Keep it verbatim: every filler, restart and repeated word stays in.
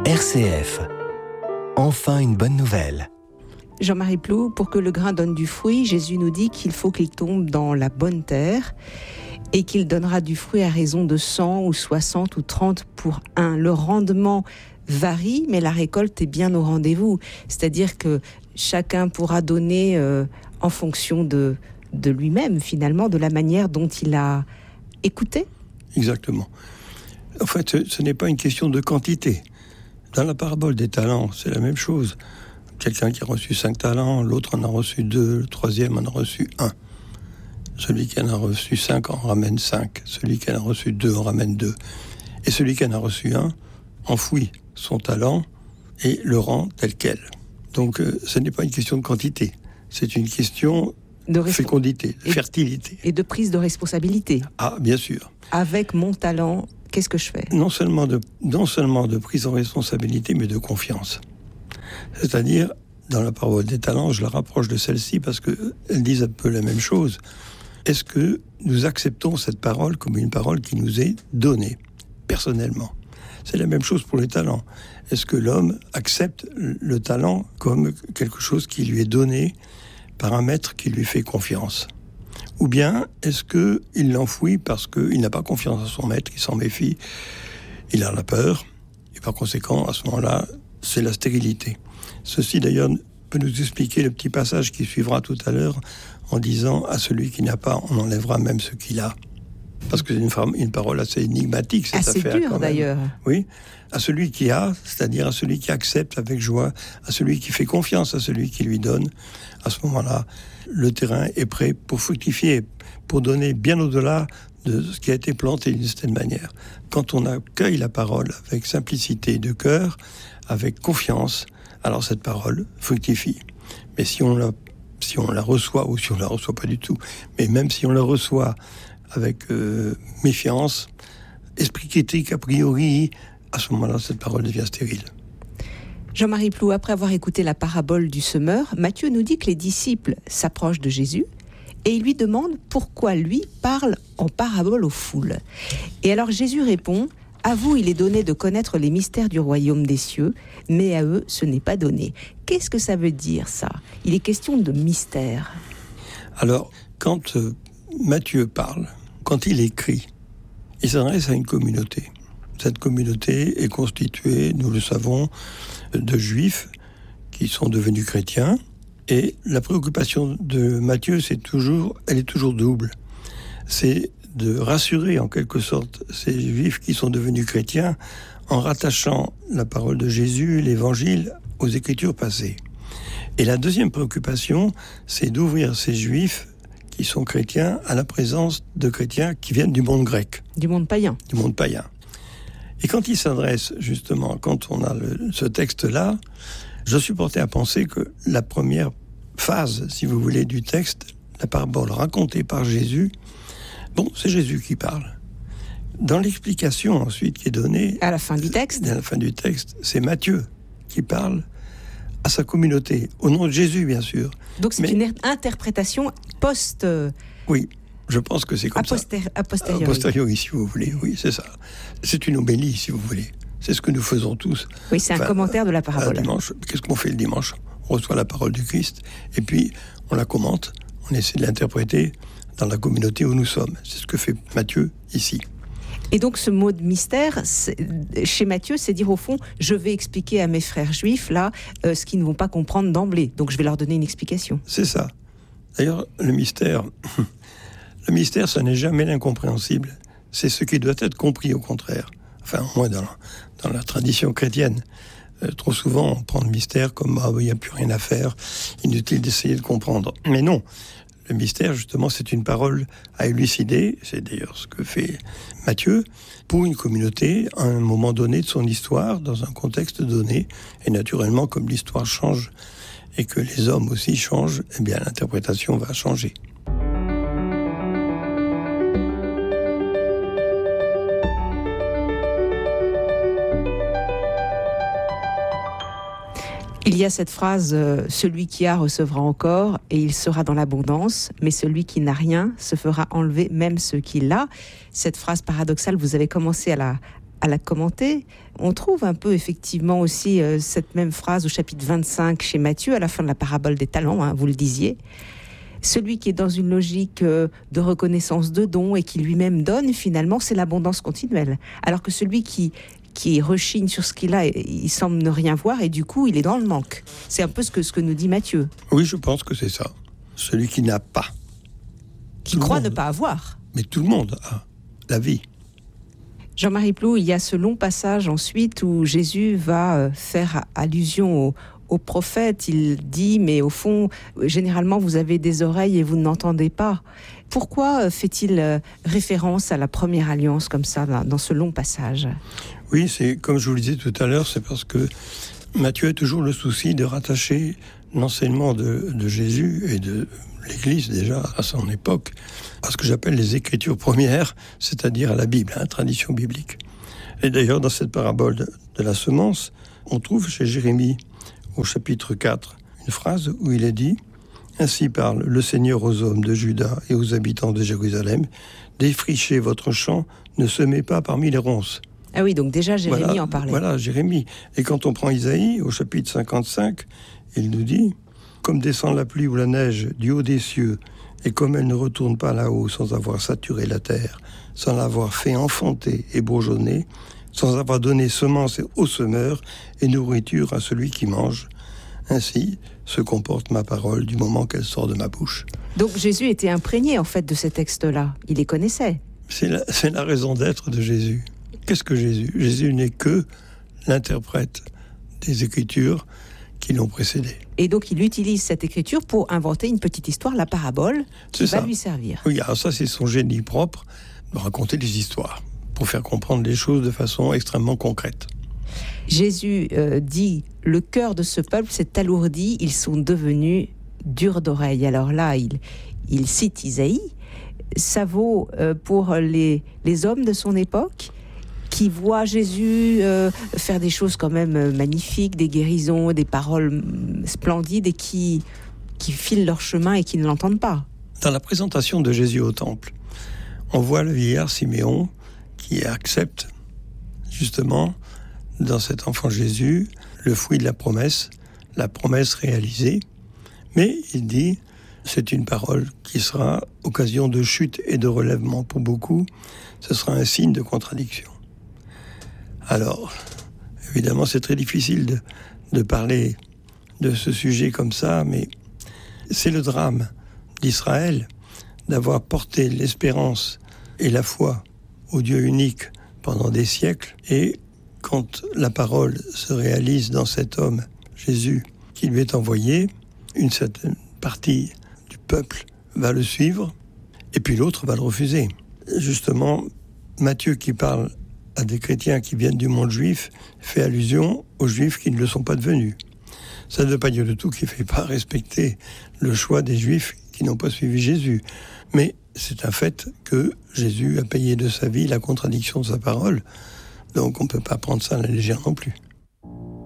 R C F. Enfin une bonne nouvelle. Jean-Marie Ploux, pour que le grain donne du fruit, Jésus nous dit qu'il faut qu'il tombe dans la bonne terre et qu'il donnera du fruit à raison de cent ou soixante ou trente pour un. Le rendement varie, mais la récolte est bien au rendez-vous. C'est-à-dire que chacun pourra donner euh, en fonction de, de lui-même, finalement, de la manière dont il a écouté. Exactement. En fait, ce, ce n'est pas une question de quantité. Dans la parabole des talents, c'est la même chose. Quelqu'un qui a reçu cinq talents, l'autre en a reçu deux, le troisième en a reçu un. Celui qui en a reçu cinq en ramène cinq. Celui qui en a reçu deux en ramène deux. Et celui qui en a reçu un enfouit son talent et le rend tel quel. Donc, euh, ce n'est pas une question de quantité. C'est une question de resp- fécondité, de et fertilité. Et de prise de responsabilité. Ah, bien sûr. Avec mon talent, qu'est-ce que je fais ? Non seulement de, non seulement de prise en responsabilité, mais de confiance. C'est-à-dire, dans la parole des talents, je la rapproche de celle-ci parce qu'elles disent un peu la même chose. Est-ce que nous acceptons cette parole comme une parole qui nous est donnée, personnellement ? C'est la même chose pour les talents. Est-ce que l'homme accepte le talent comme quelque chose qui lui est donné par un maître qui lui fait confiance ? Ou bien est-ce qu'il l'enfouit parce qu'il n'a pas confiance à son maître, il s'en méfie, il a la peur, et par conséquent, à ce moment-là, c'est la stérilité. Ceci d'ailleurs peut nous expliquer le petit passage qui suivra tout à l'heure en disant « à celui qui n'a pas, on enlèvera même ce qu'il a ». Parce que c'est une, une parole assez énigmatique, cette assez affaire. Assez dur quand même. d'ailleurs. Oui, à celui qui a, c'est-à-dire à celui qui accepte avec joie, à celui qui fait confiance à celui qui lui donne, à ce moment-là, le terrain est prêt pour fructifier, pour donner bien au-delà de ce qui a été planté d'une certaine manière. Quand on accueille la parole avec simplicité de cœur, avec confiance, alors cette parole fructifie. Mais si on la, si on la reçoit, ou si on ne la reçoit pas du tout, mais même si on la reçoit avec euh, méfiance, esprit critique a priori, à ce moment-là, cette parole devient stérile. Jean-Marie Ploux, après avoir écouté la parabole du semeur, Matthieu nous dit que les disciples s'approchent de Jésus et ils lui demandent pourquoi lui parle en parabole aux foules. Et alors Jésus répond « À vous, il est donné de connaître les mystères du royaume des cieux, mais à eux, ce n'est pas donné. » Qu'est-ce que ça veut dire, ça ? Il est question de mystère. Alors, quand euh, Matthieu parle, quand il écrit, il s'adresse à une communauté. Cette communauté est constituée, nous le savons, de juifs qui sont devenus chrétiens. Et la préoccupation de Matthieu, c'est toujours, elle est toujours double. C'est de rassurer en quelque sorte ces juifs qui sont devenus chrétiens en rattachant la parole de Jésus, l'évangile, aux écritures passées. Et la deuxième préoccupation, c'est d'ouvrir ces juifs qui sont chrétiens à la présence de chrétiens qui viennent du monde grec. Du monde païen. Du monde païen. Et quand il s'adresse, justement, quand on a le, ce texte-là, je suis porté à penser que la première phase, si vous voulez, du texte, la parabole racontée par Jésus, bon, c'est Jésus qui parle. Dans l'explication ensuite qui est donnée... À la fin du texte. À la fin du texte, c'est Matthieu qui parle à sa communauté, au nom de Jésus, bien sûr. Donc c'est Mais, une interprétation post... Oui. Je pense que c'est comme a poster- ça. A posteriori. A posteriori, si vous voulez. Oui, c'est ça. C'est une homélie, si vous voulez. C'est ce que nous faisons tous. Oui, c'est enfin, un commentaire de la parabole. Dimanche, qu'est-ce qu'on fait le dimanche ? On reçoit la parole du Christ, et puis on la commente, on essaie de l'interpréter dans la communauté où nous sommes. C'est ce que fait Matthieu ici. Et donc ce mot de mystère, chez Matthieu, c'est dire au fond, je vais expliquer à mes frères juifs, là, euh, ce qu'ils ne vont pas comprendre d'emblée. Donc je vais leur donner une explication. C'est ça. D'ailleurs, le mystère... Le mystère, ce n'est jamais l'incompréhensible. C'est ce qui doit être compris, au contraire. Enfin, au moins dans la, dans la tradition chrétienne. Euh, trop souvent, on prend le mystère comme « ah, il n'y a plus rien à faire, inutile d'essayer de comprendre ». Mais non, le mystère, justement, c'est une parole à élucider. C'est d'ailleurs ce que fait Matthieu pour une communauté à un moment donné de son histoire, dans un contexte donné. Et naturellement, comme l'histoire change et que les hommes aussi changent, eh bien, l'interprétation va changer. Il y a cette phrase euh, « Celui qui a recevra encore et il sera dans l'abondance, mais celui qui n'a rien se fera enlever même ce qu'il a ». Cette phrase paradoxale, vous avez commencé à la, à la commenter, on trouve un peu effectivement aussi euh, cette même phrase au chapitre vingt-cinq chez Matthieu, à la fin de la parabole des talents, hein, vous le disiez. Celui qui est dans une logique euh, de reconnaissance de dons et qui lui-même donne, finalement, c'est l'abondance continuelle. Alors que celui qui, qui rechigne sur ce qu'il a, il semble ne rien voir et du coup, il est dans le manque. C'est un peu ce que, ce que nous dit Matthieu. Oui, je pense que c'est ça. Celui qui n'a pas. Qui Tout croit monde. ne pas avoir. Mais tout le monde a la vie. Jean-Marie Plou, il y a ce long passage ensuite où Jésus va faire allusion au, au prophète. Il dit, mais au fond, généralement, vous avez des oreilles et vous n'entendez pas. Pourquoi fait-il référence à la première alliance comme ça, dans ce long passage ? Oui, c'est comme je vous le disais tout à l'heure, c'est parce que Matthieu a toujours le souci de rattacher l'enseignement de, de Jésus et de l'Église déjà à son époque, à ce que j'appelle les Écritures premières, c'est-à-dire à la Bible, à la tradition biblique. Et d'ailleurs, dans cette parabole de, de la semence, on trouve chez Jérémie, au chapitre quatre, une phrase où il est dit « Ainsi parle le Seigneur aux hommes de Juda et aux habitants de Jérusalem, défrichez votre champ, ne semez pas parmi les ronces. » Ah oui, donc déjà Jérémie voilà, en parlait. Voilà, Jérémie. Et quand on prend Isaïe, au chapitre cinquante-cinq, il nous dit « Comme descend la pluie ou la neige du haut des cieux, et comme elle ne retourne pas là-haut sans avoir saturé la terre, sans l'avoir fait enfanter et bourgeonner, sans avoir donné semence au semeur et nourriture à celui qui mange, ainsi se comporte ma parole du moment qu'elle sort de ma bouche. » Donc Jésus était imprégné en fait de ces textes-là, il les connaissait. C'est la, c'est la raison d'être de Jésus. Qu'est-ce que Jésus ? Jésus n'est que l'interprète des Écritures qui l'ont précédé. Et donc il utilise cette écriture pour inventer une petite histoire, la parabole, qui c'est va ça. lui servir. Oui, alors ça c'est son génie propre, de raconter des histoires, pour faire comprendre les choses de façon extrêmement concrète. Jésus euh, dit, le cœur de ce peuple s'est alourdi, ils sont devenus durs d'oreille. Alors là, il, il cite Isaïe, ça vaut euh, pour les, les hommes de son époque, qui voient Jésus euh, faire des choses quand même magnifiques, des guérisons, des paroles splendides, et qui, qui filent leur chemin et qui ne l'entendent pas. Dans la présentation de Jésus au temple, on voit le vieillard Siméon qui accepte justement dans cet enfant Jésus le fruit de la promesse, la promesse réalisée. Mais il dit, c'est une parole qui sera occasion de chute et de relèvement pour beaucoup. Ce sera un signe de contradiction. Alors, évidemment, c'est très difficile de, de parler de ce sujet comme ça, mais c'est le drame d'Israël d'avoir porté l'espérance et la foi au Dieu unique pendant des siècles. Et quand la parole se réalise dans cet homme, Jésus, qui lui est envoyé, une certaine partie du peuple va le suivre, et puis l'autre va le refuser. Justement, Matthieu, qui parle à des chrétiens qui viennent du monde juif, fait allusion aux juifs qui ne le sont pas devenus. Ça ne veut pas dire du tout qu'il ne fait pas respecter le choix des juifs qui n'ont pas suivi Jésus. Mais c'est un fait que Jésus a payé de sa vie la contradiction de sa parole. Donc on ne peut pas prendre ça à la légère non plus.